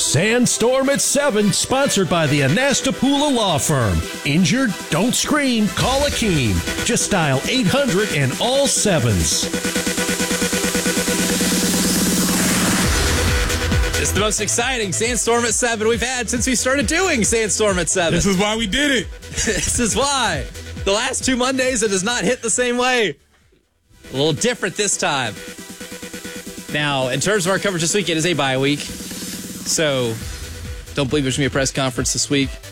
Sandstorm at 7, sponsored by the Anastapula Law Firm. Injured? Don't scream. Call Akeem. Just dial 800 and all sevens. It's the most exciting Sandstorm at 7 we've had since we started doing Sandstorm at 7. This is why we did it. This is why. The last 2 Mondays, it has not hit the same way. A little different this time. Now, in terms of our coverage this week, it is a bye week. So, don't believe there's going to be a press conference this week.